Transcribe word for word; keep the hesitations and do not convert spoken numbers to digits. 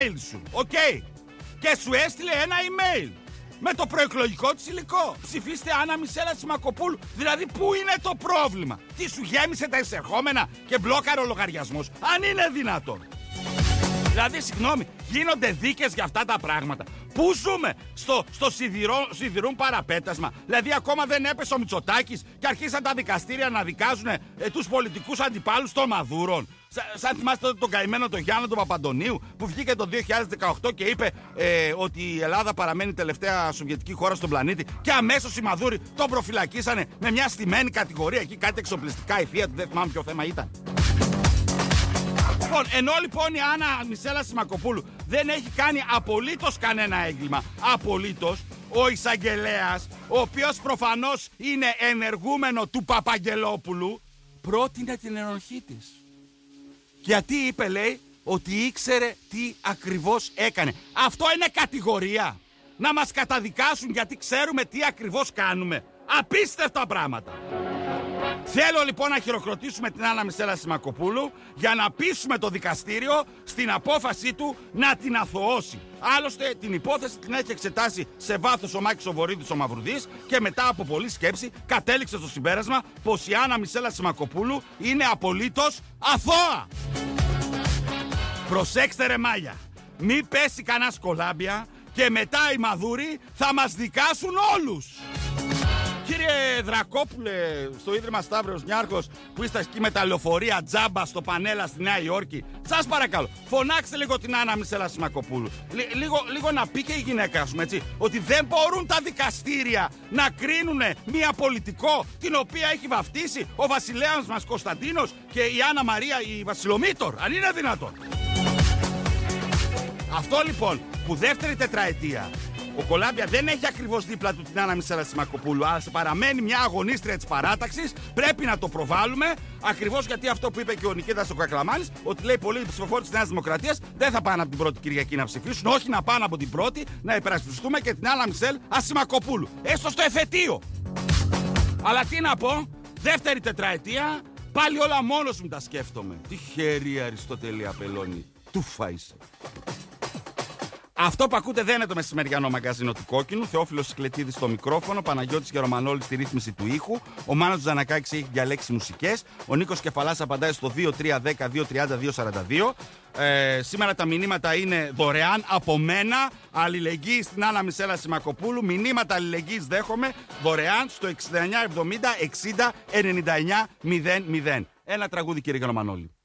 email σου, οκ. Okay. Και σου έστειλε ένα email με το προεκλογικό της υλικό. Ψηφίστε Άννα Μισέλα Σιμακοπούλου. Δηλαδή, πού είναι το πρόβλημα? Τι σου γέμισε τα εισερχόμενα και μπλόκαρε ο λογαριασμός? Αν είναι δυνατόν. Δηλαδή, συγγνώμη, γίνονται δίκες για αυτά τα πράγματα. Πού ζούμε? Στο, στο σιδηρό, σιδηρούν παραπέτασμα? Δηλαδή, ακόμα δεν έπεσε ο Μητσοτάκης και αρχίσαν τα δικαστήρια να δικάζουν ε, τους πολιτικούς αντιπάλους των Μαδούρων. Σα, σαν θυμάστε τον καημένο τον Γιάννο τον Παπαντονίου που βγήκε το δύο χιλιάδες δεκαοκτώ και είπε ε, ότι η Ελλάδα παραμένει τελευταία σοβιετική χώρα στον πλανήτη, και αμέσως οι Μαδούροι τον προφυλακίσανε με μια στημένη κατηγορία εκεί, κάτι εξοπλιστικά ηθεία του, δεν θυμάμαι ποιο θέμα ήταν. Λοιπόν, ενώ λοιπόν η Άννα Μισέλα Σιμακοπούλου δεν έχει κάνει απολύτως κανένα έγκλημα, απολύτως, ο εισαγγελέας, ο οποίος προφανώς είναι ενεργούμενο του Παπαγγελόπουλου, πρότεινε την ενοχή της. Γιατί είπε, λέει, ότι ήξερε τι ακριβώς έκανε. Αυτό είναι κατηγορία? Να μας καταδικάσουν γιατί ξέρουμε τι ακριβώς κάνουμε? Απίστευτα πράγματα. Θέλω λοιπόν να χειροκροτήσουμε την Άννα Μισέλα Σιμακοπούλου για να πείσουμε το δικαστήριο στην απόφασή του να την αθωώσει. Άλλωστε την υπόθεση την έχει εξετάσει σε βάθος ο Μάκης ο Βορύδης ο Μαυρουδής και μετά από πολλή σκέψη κατέληξε στο συμπέρασμα πως η Άννα Μισέλα Σιμακοπούλου είναι απολύτως αθώα. Προσέξτε ρε μάγια, μη πέσει κανένα σκολάμπια και μετά οι Μαδούροι θα μας δικάσουν όλους. Κύριε Δρακόπουλε, στο Ίδρυμα Σταύρος Νιάρχος που είστε εκεί με τα λεωφορεία τζάμπα στο Πανέλα στη Νέα Υόρκη, σας παρακαλώ, φωνάξτε λίγο την Άννα Μισέλα Σιμακοπούλου. Λ- λίγο, λίγο να πει και η γυναίκα σου, έτσι, ότι δεν μπορούν τα δικαστήρια να κρίνουν μια πολιτικό την οποία έχει βαφτίσει ο βασιλέας μας Κωνσταντίνος και η Άννα Μαρία η Βασιλομήτωρ, αν είναι δυνατόν. Αυτό λοιπόν που δεύτερη τετραετία ο Κολάμπια δεν έχει ακριβώς δίπλα του την Άννα Μισέλα Σιμακοπούλου, αλλά σε παραμένει μια αγωνίστρια της παράταξης, πρέπει να το προβάλλουμε, ακριβώς γιατί αυτό που είπε και ο Νικήτας ο Κακλαμάνης, ότι λέει πολλοί ψηφοφόροι της Νέας Δημοκρατίας δεν θα πάνε από την πρώτη Κυριακή να ψηφίσουν, όχι να πάνε από την πρώτη να υπερασπιστούμε και την Άννα Μισέλα Σιμακοπούλου, έστω στο εφετείο. Αλλά τι να πω, δεύτερη τετραετία, πάλι όλα μόνος μου τα σκέφτομαι. Τυχερή Αριστοτέλη Απελώνη, τούφα είσαι. Αυτό που ακούτε δεν είναι το μεσημεριανό μαγκαζίνο του Κόκκινου. Θεόφιλος Σκλετίδης στο μικρόφωνο, Παναγιώτης Γερομανόλης στη ρύθμιση του ήχου. Ο Μάνος Τζανακάκης έχει διαλέξει μουσικές. Ο Νίκος Κεφαλάς απαντάει στο δύο τρία ένα μηδέν δύο τρία δύο σαράντα δύο. Ε, σήμερα τα μηνύματα είναι δωρεάν από μένα. Αλληλεγγύη στην Άννα Μισέλα Σιμακοπούλου. Μηνύματα αλληλεγγύης δέχομαι δωρεάν στο εξήντα εννιά εβδομήντα εξήντα ενενήντα εννιά μηδέν μηδέν. Ένα τραγούδι, κύριε Γερομανόλη.